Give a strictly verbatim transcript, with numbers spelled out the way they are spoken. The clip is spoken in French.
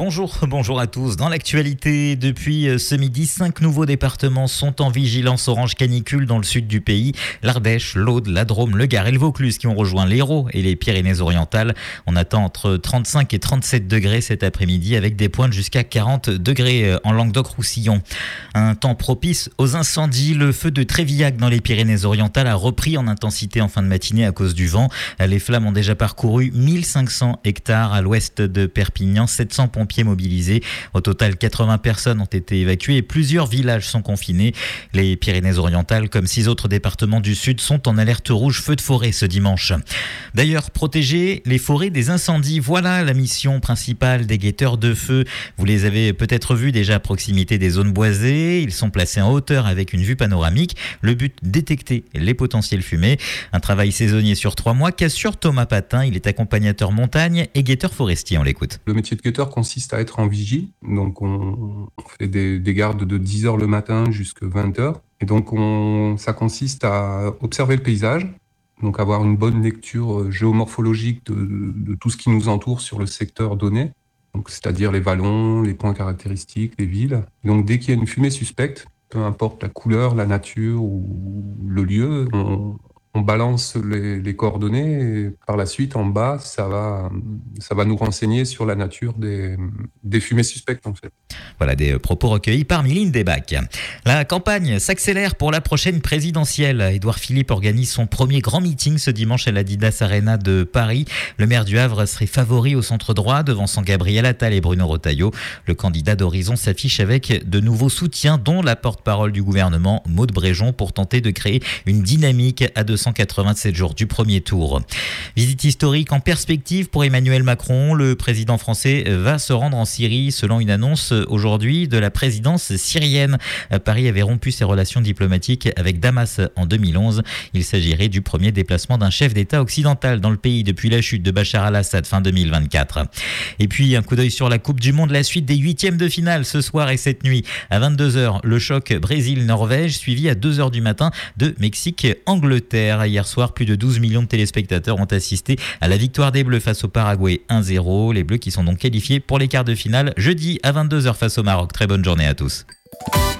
Bonjour, bonjour à tous. Dans l'actualité, depuis ce midi, cinq nouveaux départements sont en vigilance orange canicule dans le sud du pays. L'Ardèche, l'Aude, la Drôme, le Gard et le Vaucluse qui ont rejoint l'Hérault et les Pyrénées-Orientales. On attend entre trente-cinq et trente-sept degrés cet après-midi avec des pointes jusqu'à quarante degrés en Languedoc-Roussillon. Un temps propice aux incendies. Le feu de Trévillac dans les Pyrénées-Orientales a repris en intensité en fin de matinée à cause du vent. Les flammes ont déjà parcouru mille cinq cents hectares à l'ouest de Perpignan, sept cents pompiers mobilisés. Au total, quatre-vingts personnes ont été évacuées et plusieurs villages sont confinés. Les Pyrénées-Orientales, comme six autres départements du sud, sont en alerte rouge feu de forêt ce dimanche. D'ailleurs, protéger les forêts des incendies, voilà la mission principale des guetteurs de feu. Vous les avez peut-être vus déjà à proximité des zones boisées. Ils sont placés en hauteur avec une vue panoramique. Le but, détecter les potentielles fumées. Un travail saisonnier sur trois mois qu'assure Thomas Patin. Il est accompagnateur montagne et guetteur forestier. On l'écoute. Le métier de guetteur consiste à être en vigie. Donc on, on fait des, des gardes de dix heures le matin jusqu'à vingt heures. Et donc on, ça consiste à observer le paysage, donc avoir une bonne lecture géomorphologique de, de tout ce qui nous entoure sur le secteur donné. Donc, c'est-à-dire les vallons, les points caractéristiques, les villes. Donc dès qu'il y a une fumée suspecte, peu importe la couleur, la nature ou le lieu, on, on balance les, les coordonnées et par la suite, en bas, ça va, ça va nous renseigner sur la nature des, des fumées suspectes en fait. Voilà des propos recueillis par Mylène Debac. La campagne s'accélère pour la prochaine présidentielle. Édouard Philippe organise son premier grand meeting ce dimanche à l'Adidas Arena de Paris. Le maire du Havre serait favori au centre droit, devançant Gabriel Attal et Bruno Retailleau. Le candidat d'Horizon s'affiche avec de nouveaux soutiens, dont la porte-parole du gouvernement, Maud Bréjon, pour tenter de créer une dynamique à deux cent quatre-vingt-sept jours du premier tour. Visite historique en perspective pour Emmanuel Macron. Le président français va se rendre en Syrie selon une annonce aujourd'hui de la présidence syrienne. Paris avait rompu ses relations diplomatiques avec Damas en deux mille onze. Il s'agirait du premier déplacement d'un chef d'État occidental dans le pays depuis la chute de Bachar al-Assad fin deux mille vingt-quatre. Et puis un coup d'œil sur la Coupe du Monde, la suite des huitièmes de finale ce soir et cette nuit. À vingt-deux heures, le choc Brésil-Norvège suivi à deux heures du matin de Mexique-Angleterre. Hier soir, plus de douze millions de téléspectateurs ont assisté à la victoire des Bleus face au Paraguay un zéro. Les Bleus qui sont donc qualifiés pour les quarts de finale jeudi à vingt-deux heures face au Maroc. Très bonne journée à tous.